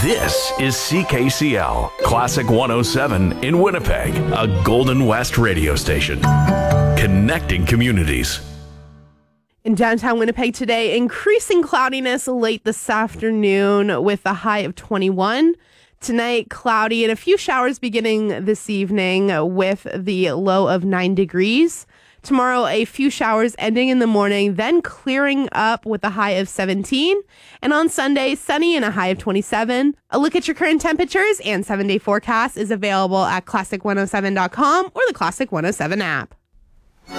This is CKCL, Classic 107 in Winnipeg, a Golden West radio station. Connecting communities. In downtown Winnipeg today, increasing cloudiness late this afternoon with a high of 21. Tonight, cloudy and a few showers beginning this evening with the low of 9 degrees. Tomorrow, a few showers ending in the morning, then clearing up with a high of 17. And on Sunday, sunny and a high of 27. A look at your current temperatures and 7-day forecast is available at classic107.com or the Classic 107 app.